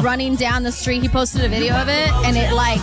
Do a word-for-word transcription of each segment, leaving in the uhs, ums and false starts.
running down the street. He posted a video of it, and it like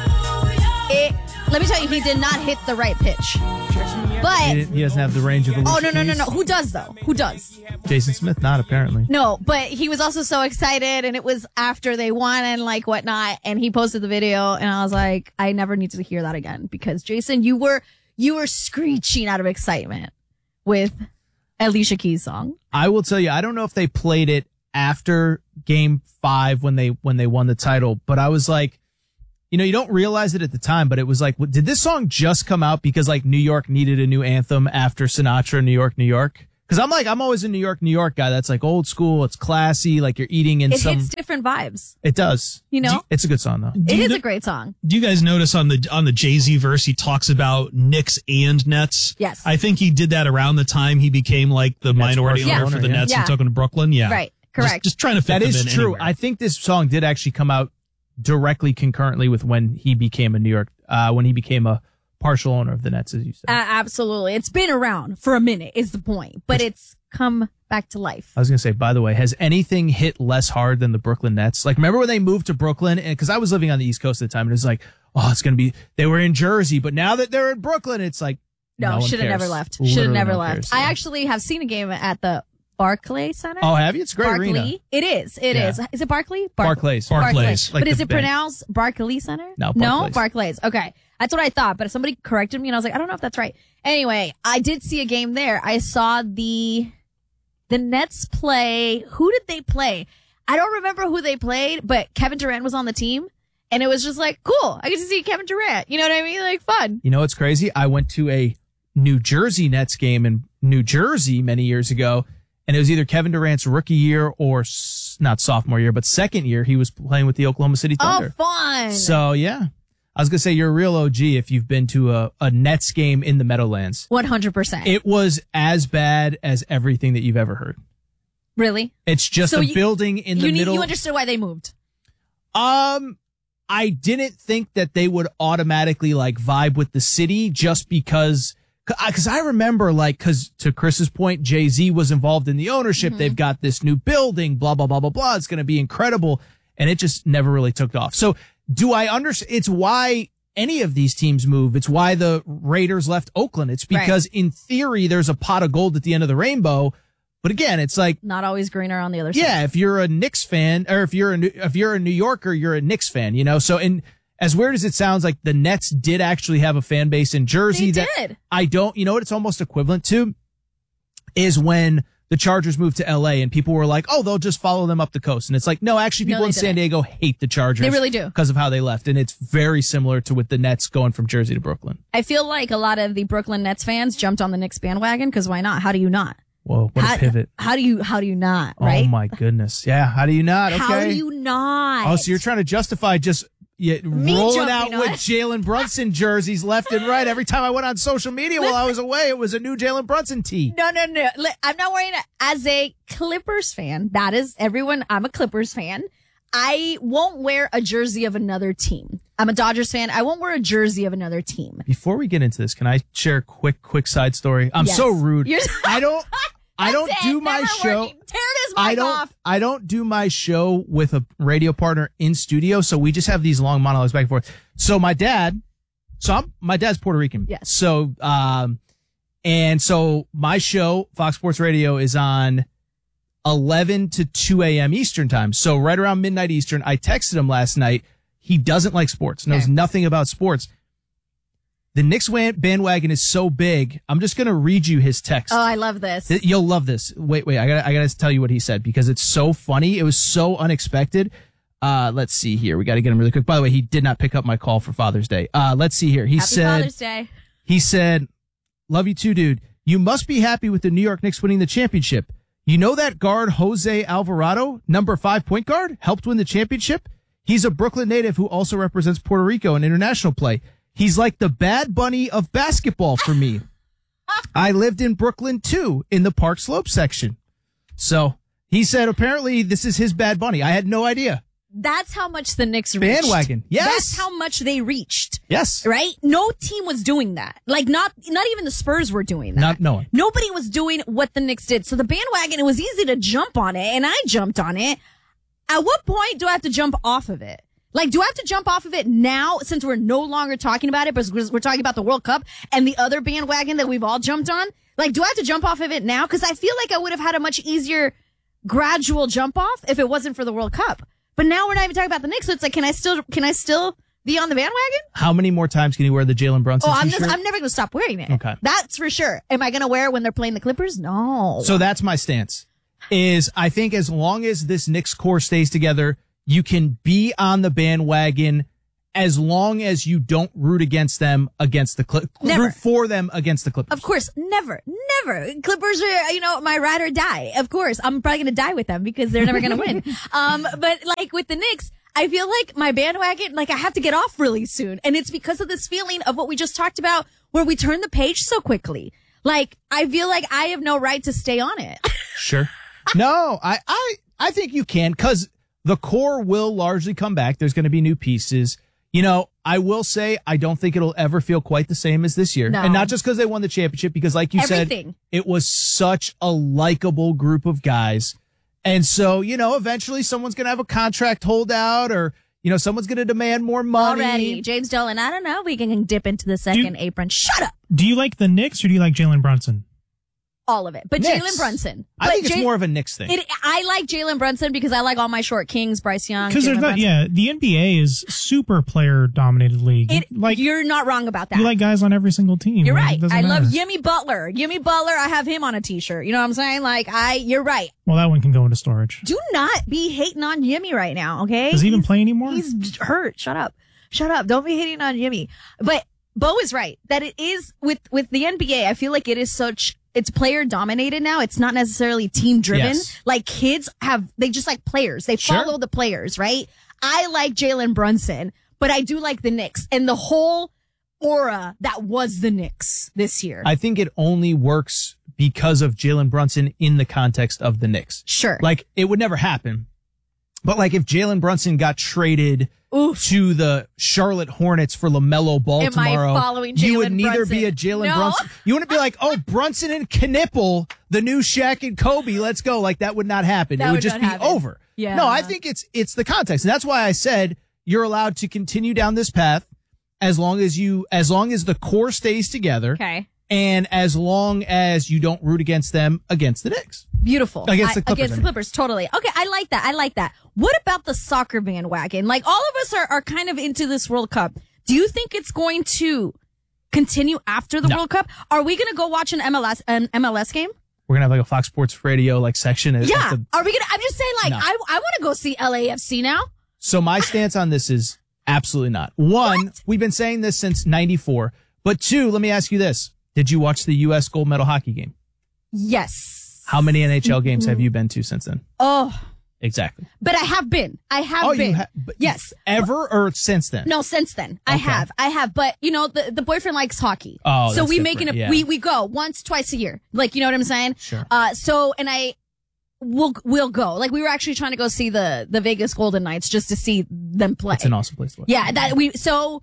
it. Let me tell you, he did not hit the right pitch. But he, he doesn't have the range of the. Oh no no no no! Who does though? Who does? Jason Smith, not apparently. No, but he was also so excited, and it was after they won and like whatnot, and he posted the video, and I was like, I never need to hear that again because Jason, you were you were screeching out of excitement with Alicia Keys' song. I will tell you, I don't know if they played it after Game Five when they when they won the title, but I was like. You know, you don't realize it at the time, but it was like, did this song just come out because like New York needed a new anthem after Sinatra, New York, New York? Because I'm like, I'm always a New York, New York guy. That's like old school. It's classy. Like you're eating in it some. It hits different vibes. It does. You know, it's a good song though. It is a great song. Do you guys notice on the on the Jay-Z verse he talks about Knicks and Nets? Yes. I think he did that around the time he became like the Nets minority owner yeah. for the yeah. Nets yeah. and took him to Brooklyn. Yeah. Right. Correct. Just, just trying to fit that them is in true. anywhere. I think this song did actually come out directly concurrently with when he became a New York, uh, when he became a partial owner of the Nets, as you said. Uh, absolutely. It's been around for a minute is the point, but it's come back to life. I was going to say, by the way, has anything hit less hard than the Brooklyn Nets? Like, remember when they moved to Brooklyn? And because I was living on the East Coast at the time, and it was like, oh, it's going to be, they were in Jersey, but now that they're in Brooklyn, it's like, no, no should have never left. Should have never left. I actually have seen a game at the Barclays Center. Oh, have you? It's a great Barclay. arena. It is. It Yeah. is. Is it Barclay? Bar- Barclays. Barclays. Like but is the it bank. pronounced Barclay Center? No, No, Barclays. Barclays. Okay. That's what I thought, but somebody corrected me and I was like, I don't know if that's right. Anyway, I did see a game there. I saw the the Nets play. Who did they play? I don't remember who they played, but Kevin Durant was on the team. And it was just like, cool. I get to see Kevin Durant. You know what I mean? Like, fun. You know what's crazy? I went to a New Jersey Nets game in New Jersey many years ago, and it was either Kevin Durant's rookie year or s- not sophomore year, but second year he was playing with the Oklahoma City Thunder. Oh, fun. So, yeah. I was going to say you're a real O G if you've been to a, a Nets game in the Meadowlands. one hundred percent. It was as bad as everything that you've ever heard. Really? It's just So a you- building in the You, need, middle. you understood why they moved. Um, I didn't think that they would automatically like vibe with the city just because, because I remember like, because to Chris's point, Jay-Z was involved in the ownership. Mm-hmm. They've got this new building, blah, blah, blah, blah, blah. It's going to be incredible. And it just never really took off. So do I understand? It's why any of these teams move. It's why the Raiders left Oakland. It's because in theory, there's a pot of gold at the end of the rainbow. But again, it's like, Not always greener on the other side. yeah, if you're a Knicks fan or if you're a, New- if you're a New Yorker, you're a Knicks fan, you know? So, and as weird as it sounds, like the Nets did actually have a fan base in Jersey. They that did. I don't, you know what it's almost equivalent to is when the Chargers moved to L A and people were like, oh, they'll just follow them up the coast. And it's like, no, actually No, people they in San didn't. Diego hate the Chargers. They really do. Because of how they left. And it's very similar to with the Nets going from Jersey to Brooklyn. I feel like a lot of the Brooklyn Nets fans jumped on the Knicks bandwagon because why not? How do you not? Whoa, what how, a pivot. How do you, how do you not, right? Oh my goodness. Yeah. How do you not? Okay. How do you not? Oh, so you're trying to justify just yeah, rolling jumping out on with it. Jalen Brunson jerseys left and right. Every time I went on social media while I was away, it was a new Jalen Brunson tee. No, no, no. Li- I'm not wearing it as a Clippers fan. That is everyone. I'm a Clippers fan. I won't wear a jersey of another team. I'm a Dodgers fan. I won't wear a jersey of another team. Before we get into this, can I share a quick, quick side story? I'm Yes. so rude. You're- I don't, I don't That's do it. my Never show. working. Tear this mic I don't, off. I don't do my show with a radio partner in studio. So we just have these long monologues back and forth. So my dad, so I'm, my dad's Puerto Rican. Yes. So, um, and so my show, Fox Sports Radio, is on eleven to two a.m. Eastern time. So right around midnight Eastern, I texted him last night. He doesn't like sports, knows Okay. nothing about sports. The Knicks wan- bandwagon is so big. I'm just going to read you his text. Oh, I love this. Th- You'll love this. Wait, wait. I got I got to tell you what he said because it's so funny. It was so unexpected. Uh, let's see here. We got to get him really quick. By the way, he did not pick up my call for Father's Day. Uh, let's see here. He Happy said, Father's Day. he said, love you too, dude. You must be happy with the New York Knicks winning the championship. You know that guard Jose Alvarado, number five point guard, helped win the championship? He's a Brooklyn native who also represents Puerto Rico in international play. He's like the Bad Bunny of basketball for me. I lived in Brooklyn too, in the Park Slope section. So he said apparently this is his Bad Bunny. I had no idea. That's how much the Knicks reached. Bandwagon. Yes. That's how much they reached. Yes. Right? No team was doing that. Like not, not even the Spurs were doing that. Not no one. Nobody was doing what the Knicks did. So the bandwagon, it was easy to jump on it and I jumped on it. at what point do I have to jump off of it? Like, do I have to jump off of it now since we're no longer talking about it, but we're talking about the World Cup and the other bandwagon that we've all jumped on? Like, do I have to jump off of it now? Because I feel like I would have had a much easier gradual jump off if it wasn't for the World Cup. But now we're not even talking about the Knicks, so it's like, can I still, can I still be on the bandwagon? How many more times can you wear the Jalen Brunson Oh, I'm t-shirt? just, I'm never going to stop wearing it. Okay. That's for sure. Am I going to wear it when they're playing the Clippers? No. So that's my stance. Is I think as long as this Knicks core stays together, you can be on the bandwagon as long as you don't root against them against the Clippers. Root for them against the Clippers. Of course. Never. Never. Clippers are, you know, my ride or die. Of course. I'm probably going to die with them because they're never going to win. Um, but like with the Knicks, I feel like my bandwagon, like I have to get off really soon. And it's because of this feeling of what we just talked about where we turn the page so quickly. Like, I feel like I have no right to stay on it. Sure. No, I, I, I think you can because the core will largely come back. There's going to be new pieces. You know, I will say I don't think it'll ever feel quite the same as this year. No. And not just because they won the championship, because like you Everything. said, it was such a likable group of guys. And so, you know, eventually someone's going to have a contract holdout or, you know, someone's going to demand more money. Already. James Dolan, I don't know. We can dip into the second Do- apron. Shut up. Do you like the Knicks or do you like Jalen Brunson? All of it. But Knicks. Jalen Brunson. I But think it's Jay- more of a Knicks thing. It, I like Jalen Brunson because I like all my short kings, Bryce Young. Because there's Jalen not, Brunson. yeah, the N B A is super player dominated league. It, like you're not wrong about that. you like guys on every single team. You're Like, right. it doesn't I love matter. Jimmy Butler. Jimmy Butler, I have him on a t-shirt. You know what I'm saying? Like, I, you're right. Well, that one can go into storage. Do not be hating on Jimmy right now, okay? Does he even He's- play anymore? He's hurt. Shut up. Shut up. Don't be hating on Jimmy. But Bo is right that it is with, with the N B A. I feel like it is such, it's player dominated now. It's not necessarily team driven. Yes. Like kids have, they just like players. They Sure. follow the players, right? I like Jalen Brunson, but I do like the Knicks and the whole aura that was the Knicks this year. I think it only works because of Jalen Brunson in the context of the Knicks. Sure. Like, it would never happen. But like if Jalen Brunson got traded Oof. to the Charlotte Hornets for LaMelo Ball Am I tomorrow, following you would Jalen neither be a Brunson? Jalen No. Brunson. You wouldn't be like, oh, Brunson and Knipple, the new Shaq and Kobe, let's go. Like that would not happen. That it would would just not be happen. over. Yeah. No, I think it's it's the context. And that's why I said you're allowed to continue down this path as long as you as long as the core stays together. Okay. And as long as you don't root against them against the Knicks. Beautiful. Against the I- Clippers, Against I the mean. Clippers, totally. Okay, I like that. I like that. What about the soccer bandwagon? Like, all of us are, are kind of into this World Cup. Do you think it's going to continue after the No. World Cup? Are we going to go watch an M L S an M L S game? We're gonna have like a Fox Sports Radio like section. at- Yeah. at the- Are we going to? I'm just saying, like, No. I I want to go see L A F C now. So my stance on this is absolutely not. One, What? we've been saying this since ninety-four. But two, let me ask you this. Did you watch the U S gold medal hockey game? Yes. How many N H L games have you been to since then? Oh, Exactly. but I have been. I have Oh, been. you have. but Yes. Ever or since then? No, since then. I Okay. have. I have. But, you know, the, the boyfriend likes hockey. Oh, so that's we make different. it, a, Yeah. we, we go once, twice a year. Like, you know what I'm saying? Sure. Uh, so, and I, we'll, we'll go. Like, we were actually trying to go see the, the Vegas Golden Knights just to see them play. It's an awesome place to watch. Yeah, that we, so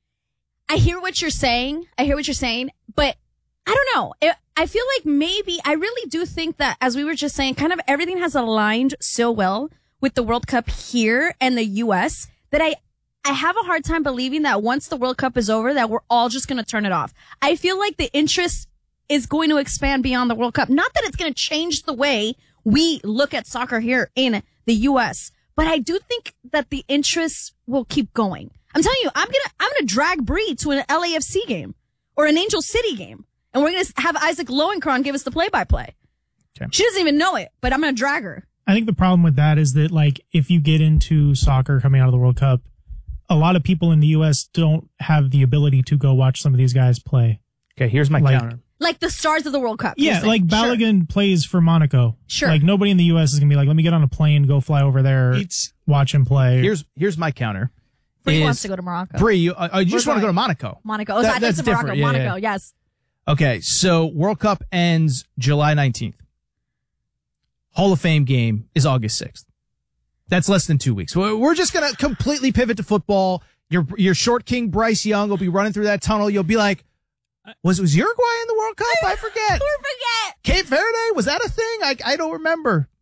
I hear what you're saying. I hear what you're saying, but I don't know. It, I feel like maybe, I really do think that, as we were just saying, kind of everything has aligned so well with the World Cup here and the U S that I, I have a hard time believing that once the World Cup is over, that we're all just going to turn it off. I feel like the interest is going to expand beyond the World Cup. Not that it's going to change the way we look at soccer here in the U S, but I do think that the interest will keep going. I'm telling you, I'm going to, I'm going to drag Bree to an L A F C game or an Angel City game. And we're going to have Isaac Lowenkron give us the play by play. She doesn't even know it, but I'm going to drag her. I think the problem with that is that, like, if you get into soccer coming out of the World Cup, a lot of people in the U S don't have the ability to go watch some of these guys play. Okay, here's my Like- counter. Like the stars of the World Cup. you're Yeah, saying. like Sure. Balogun plays for Monaco. Sure. Like, nobody in the U S is going to be like, let me get on a plane, go fly over there, It's watch him play. Here's here's my counter. Bree Is- wants to go to Morocco. Bree, you, uh, you just We're want to go going. to Monaco. Monaco. Oh, That- I think that's it's Morocco. different. Yeah, Monaco, yeah. yes. Okay, so World Cup ends July nineteenth. Hall of Fame game is August sixth. That's less than two weeks. We're we're just going to completely pivot to football. Your your short king Bryce Young will be running through that tunnel. You'll be like, was, was Uruguay in the World Cup? I forget. Don't forget. Cape Verde? Was that a thing? I, I don't remember.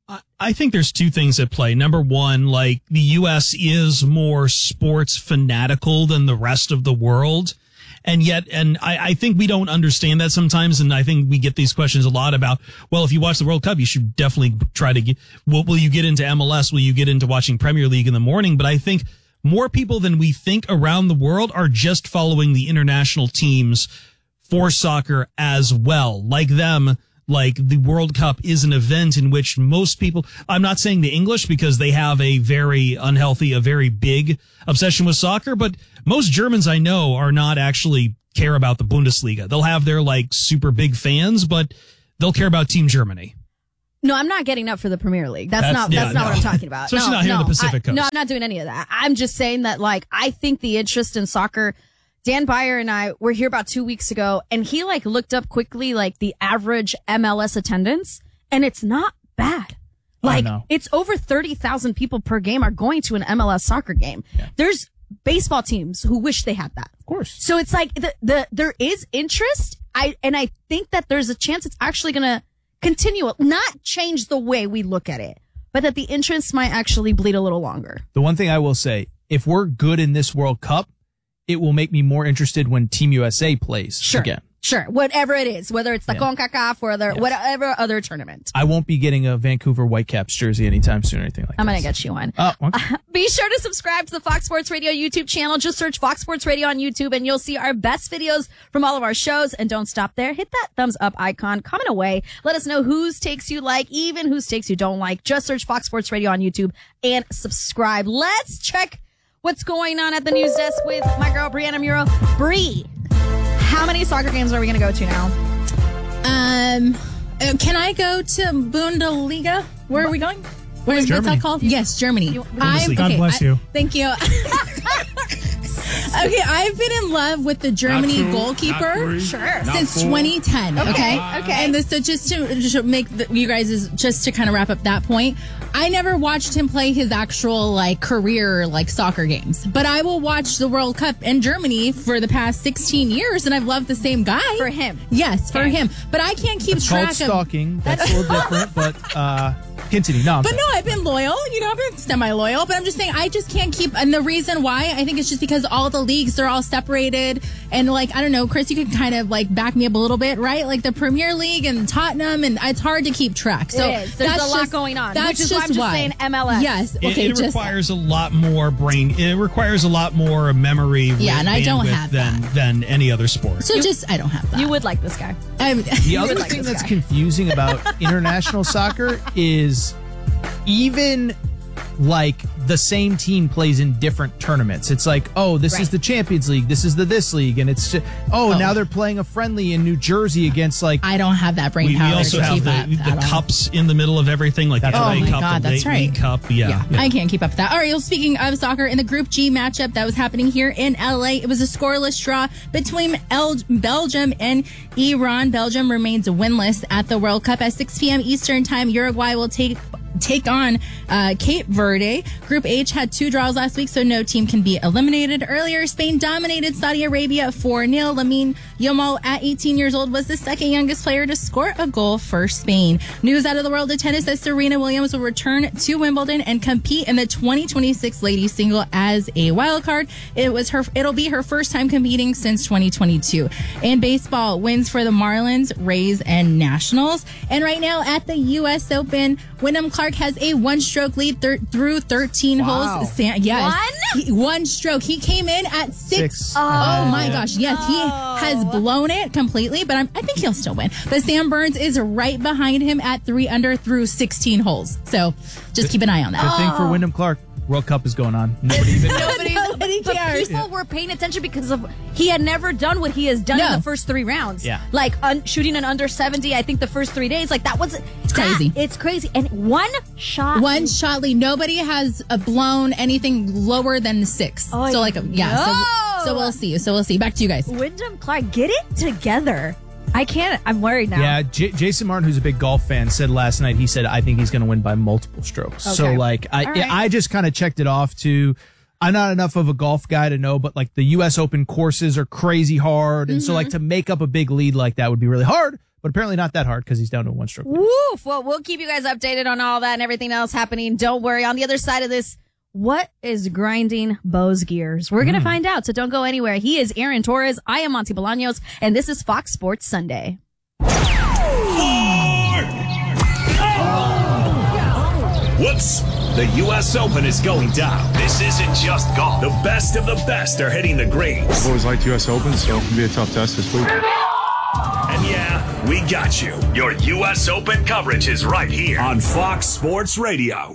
I think there's two things at play. Number one, like the U S is more sports fanatical than the rest of the world. And yet, and I, I think we don't understand that sometimes. And I think we get these questions a lot about, well, if you watch the World Cup, you should definitely try to get, will, will you get into M L S? Will you get into watching Premier League in the morning? But I think more people than we think around the world are just following the international teams for soccer as well. Like them, like the World Cup is an event in which most people, I'm not saying the English because they have a very unhealthy, a very big obsession with soccer, but most Germans I know are not actually care about the Bundesliga. They'll have their like super big fans, but they'll care about Team Germany. No, I'm not getting up for the Premier League. That's, that's not yeah, that's not no. what I'm talking about. Especially no, not here no, on the Pacific I, Coast. No, I'm not doing any of that. I'm just saying that, like, I think the interest in soccer, Dan Beyer and I were here about two weeks ago, and he, like, looked up quickly, like, the average M L S attendance, and it's not bad. Like, oh, no. it's over thirty thousand people per game are going to an M L S soccer game. Yeah. There's baseball teams who wish they had that. Of course. So it's like, the, the there is interest, I and I think that there's a chance it's actually going to continue, not change the way we look at it, but that the interest might actually bleed a little longer. The one thing I will say, if we're good in this World Cup, it will make me more interested when Team U S A plays sure. again. Sure. Whatever it is, whether it's the Yeah. CONCACAF or the, Yes. whatever other tournament. I won't be getting a Vancouver Whitecaps jersey anytime soon or anything like that. I'm going to get you one. Oh, okay. Be sure to subscribe to the Fox Sports Radio YouTube channel. Just search Fox Sports Radio on YouTube and you'll see our best videos from all of our shows. And don't stop there. Hit that thumbs up icon. Comment away. Let us know whose takes you like, even whose takes you don't like. Just search Fox Sports Radio on YouTube and subscribe. Let's check what's going on at the news desk with my girl, Brianna Muro. Bree, how many soccer games are we going to go to now? Um, uh, can I go to Bundesliga? Where are we going? Where is what's Germany. that called? Yes, Germany. I'm, God okay, bless I- you. Thank you. Okay, I've been in love with the Germany cool, goalkeeper Sure. since cool. twenty ten. Okay, Okay, okay. And this, so just to, just to make the, you guys is just to kind of wrap up that point, I never watched him play his actual like career like soccer games, but I will watch the World Cup in Germany for the past sixteen years, and I've loved the same guy For him. Yes, for him. But I can't keep It's track called of. stalking. That's a little different, but uh, continue. No, I'm But sorry. no, I've been loyal. You know, I've been semi-loyal. But I'm just saying, I just can't keep. And the reason why, I think it's just because all the leagues, they're all separated. And like, I don't know, Chris, you could kind of like back me up a little bit, right? Like the Premier League and Tottenham, and it's hard to keep track. So It is. There's that's a lot just- going on, That's which is why I'm just why. saying M L S. Yes. It, Okay. it just requires a lot more brain. It requires a lot more memory. Yeah, and I don't bandwidth have than that. than any other sport. so just I don't have that. You would like this guy. I'm, The other like thing this that's guy. confusing about international soccer is even like the same team plays in different tournaments. It's like, oh, this Right. is the Champions League, this is the this league, and it's just, oh, Oh. now they're playing a friendly in New Jersey against like I don't have that brain We, we power also to have keep the, up the at all. cups in the middle of everything, like That's the F A right. Oh my Cup, God, the that's League right. Cup. Yeah, Yeah, I can't keep up with that. All right, well, speaking of soccer, in the Group G matchup that was happening here in L A, it was a scoreless draw between El- Belgium and Iran. Belgium remains winless at the World Cup. At six p.m. Eastern Time, Uruguay will take take on uh, Cape Verde. Group H had two draws last week, so no team can be eliminated. Earlier, Spain dominated Saudi Arabia four nil. Lamine Yamal, at eighteen years old, was the second youngest player to score a goal for Spain. News out of the world of tennis that Serena Williams will return to Wimbledon and compete in the twenty twenty-six ladies single as a wild card. It was her. It'll be her first time competing since twenty twenty-two. In baseball, wins for the Marlins, Rays, and Nationals. And right now at the U S Open, Wyndham Clark has a one-stroke lead thir- through thirteen Wow. holes. Sam, yes, One? He- one stroke. He came in at six. Six. Oh, Oh. my gosh, yes, he has blown it completely. But I'm, I think he'll still win. But Sam Burns is right behind him at three under through sixteen holes. So just keep an eye on that. the thing for Wyndham Clark. World Cup is going on. Nobody even Nobody's, Nobody but cares. people were paying attention because of he had never done what he has done in No. the first three rounds. Yeah. Like un, shooting an under seventy, I think the first three days, like that was it's crazy. It's crazy. And one shot. One shot lead. Nobody has uh, blown anything lower than six. Oh, so like, yeah. no. So, so we'll see. So we'll see. Back to you guys. Wyndham Clark, get it together. I can't. I'm worried now. Yeah, J- Jason Martin, who's a big golf fan, said last night, he said, I think he's going to win by multiple strokes. So, Okay. like, I All right. I just kind of checked it off to, I'm not enough of a golf guy to know, but like the U S Open courses are crazy hard. And so, like, to make up a big lead like that would be really hard. but apparently not that hard because he's down to a one-stroke lead. Woof. Well, we'll keep you guys updated on all that and everything else happening. Don't worry. On the other side of this, what is grinding Bo's gears? We're going to mm. find out, so don't go anywhere. He is Aaron Torres. I am Monty Bolaños, and this is Fox Sports Sunday. Whoops! The U S Open is going down. This isn't just golf. The best of the best are hitting the greens. I've always liked U S Open, so it'll be a tough test this week. And yeah, we got you. Your U S Open coverage is right here on Fox Sports Radio.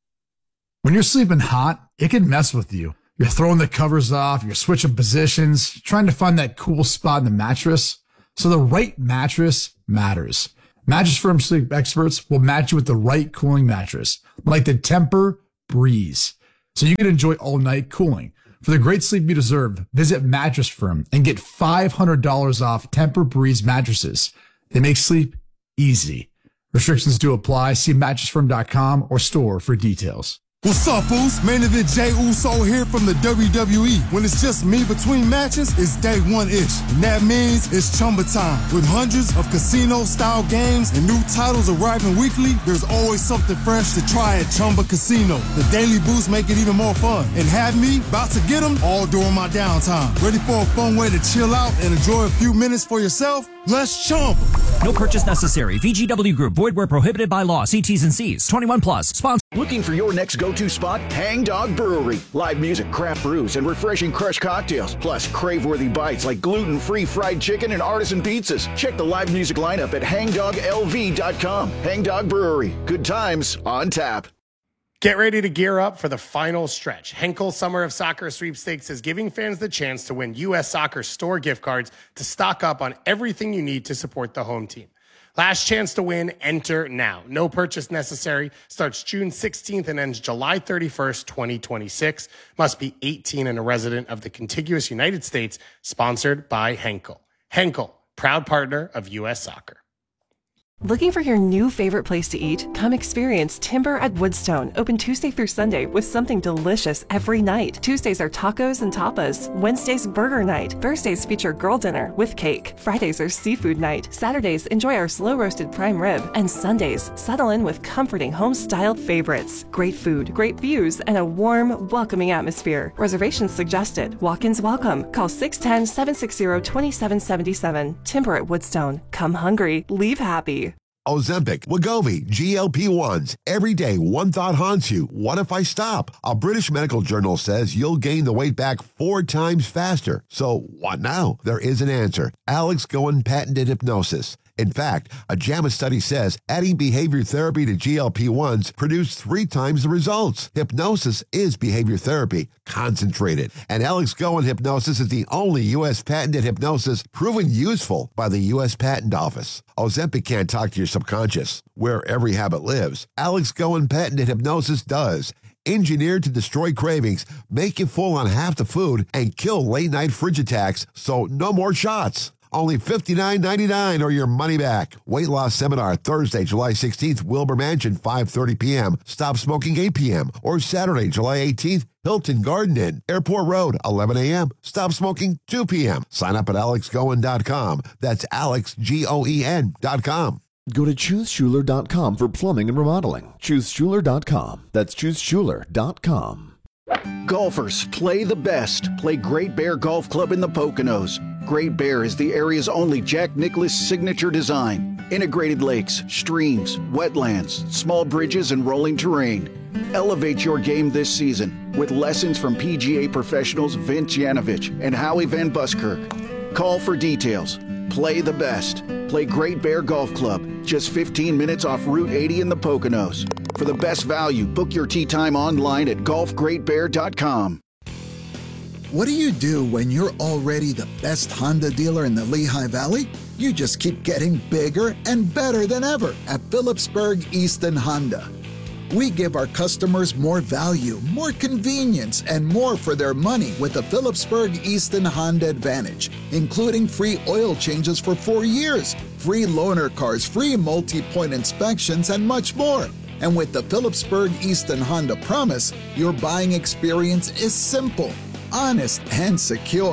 When you're sleeping hot, it can mess with you. You're throwing the covers off, you're switching positions, trying to find that cool spot in the mattress. So the right mattress matters. Mattress Firm sleep experts will match you with the right cooling mattress, like the Temper Breeze, so you can enjoy all night cooling. For the great sleep you deserve, visit Mattress Firm and get five hundred dollars off Temper Breeze mattresses. They make sleep easy. Restrictions do apply. See mattress firm dot com or store for details. What's up, Foos? Main event Jey Uso here from the W W E. When it's just me between matches, it's day one-ish. And that means it's Chumba time. With hundreds of casino-style games and new titles arriving weekly, there's always something fresh to try at Chumba Casino. The daily boosts make it even more fun. And have me about to get them all during my downtime. Ready for a fun way to chill out and enjoy a few minutes for yourself? Let's Chumba. No purchase necessary. V G W Group. Void where prohibited by law. See T's and C's. twenty-one plus. Sponsor. Looking for your next go-to spot? Hang Dog Brewery. Live music, craft brews, and refreshing crushed cocktails. Plus, crave-worthy bites like gluten-free fried chicken and artisan pizzas. Check the live music lineup at hang dog L V dot com. Hang Dog Brewery. Good times on tap. Get ready to gear up for the final stretch. Henkel Summer of Soccer Sweepstakes is giving fans the chance to win U S Soccer store gift cards to stock up on everything you need to support the home team. Last chance to win, enter now. No purchase necessary. Starts June sixteenth and ends July thirty-first, twenty twenty-six. Must be eighteen and a resident of the contiguous United States. Sponsored by Henkel. Henkel, proud partner of U S Soccer. Looking for your new favorite place to eat? Come experience Timber at Woodstone, open Tuesday through Sunday with something delicious every night. Tuesdays are tacos and tapas. Wednesdays, burger night. Thursdays feature girl dinner with cake. Fridays are seafood night. Saturdays, enjoy our slow-roasted prime rib. And Sundays, settle in with comforting home-styled favorites. Great food, great views, and a warm, welcoming atmosphere. Reservations suggested. Walk-ins welcome. Call six one zero, seven six zero, two seven seven seven. Timber at Woodstone. Come hungry, leave happy. Ozempic, Wegovy, G L P ones. Every day, one thought haunts you. What if I stop? A British medical journal says you'll gain the weight back four times faster. So what now? There is an answer. Alex Goen patented hypnosis. In fact, a JAMA study says adding behavior therapy to G L P ones produced three times the results. Hypnosis is behavior therapy, concentrated. And Alex Goen hypnosis is the only U S patented hypnosis proven useful by the U S Patent Office. Ozempic can't talk to your subconscious, where every habit lives. Alex Goen patented hypnosis does. Engineered to destroy cravings, make you full on half the food, and kill late-night fridge attacks, so no more shots. Only fifty-nine ninety-nine or your money back. Weight loss seminar Thursday, July sixteenth, Wilbur Mansion, five thirty p.m. Stop smoking, eight p.m. Or Saturday, July eighteenth, Hilton Garden Inn, Airport Road, eleven a.m. Stop smoking, two p.m. Sign up at alex goen dot com. That's Alex, G O E N dot com. Go to choose schuler dot com for plumbing and remodeling. choose schuler dot com. That's choose schuler dot com. Golfers, play the best. Play Great Bear Golf Club in the Poconos. Great Bear is the area's only Jack Nicklaus signature design. Integrated lakes, streams, wetlands, small bridges, and rolling terrain. Elevate your game this season with lessons from P G A professionals Vince Yanovich and Howie Van Buskirk. Call for details. Play the best. Play Great Bear Golf Club, just fifteen minutes off Route eighty in the Poconos. For the best value, book your tee time online at golf great bear dot com. What do you do when you're already the best Honda dealer in the Lehigh Valley? You just keep getting bigger and better than ever at Phillipsburg Easton Honda. We give our customers more value, more convenience, and more for their money with the Phillipsburg Easton Honda Advantage, including free oil changes for four years, free loaner cars, free multi-point inspections, and much more. And with the Phillipsburg Easton Honda Promise, your buying experience is simple, honest, and secure.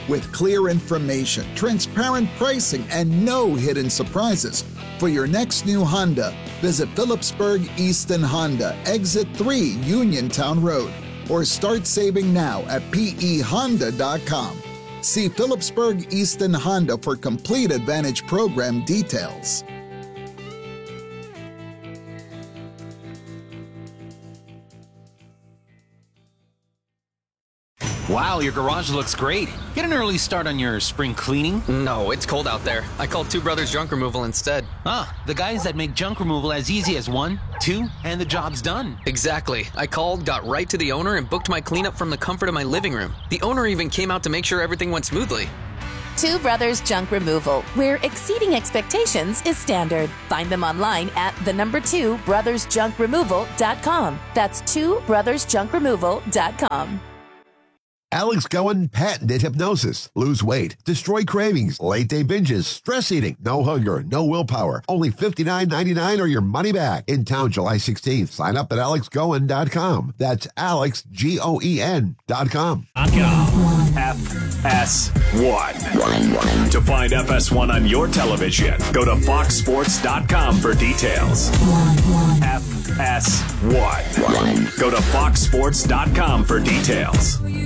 with clear information, transparent pricing, and no hidden surprises. For your next new Honda, visit Phillipsburg Easton Honda, Exit three Uniontown Road, or start saving now at P E Honda dot com. See Phillipsburg Easton Honda for complete Advantage program details. Wow, your garage looks great. Get an early start on your spring cleaning. No, it's cold out there. I called Two Brothers Junk Removal instead. Ah, the guys that make junk removal as easy as one, two, and the job's done. Exactly. I called, got right to the owner, and booked my cleanup from the comfort of my living room. The owner even came out to make sure everything went smoothly. Two Brothers Junk Removal, where exceeding expectations is standard. Find them online at the number two brothers junk removal dot com. That's two brothers junk removal dot com. Alex Goen patented hypnosis. Lose weight, destroy cravings, late day binges, stress eating, no hunger, no willpower. Only fifty-nine ninety-nine or your money back. In town July sixteenth. Sign up at alex goen dot com. That's Alex, G O E N dot com. F S one. To find F S one on your television, go to fox sports dot com for details. F S one. Go to fox sports dot com for details.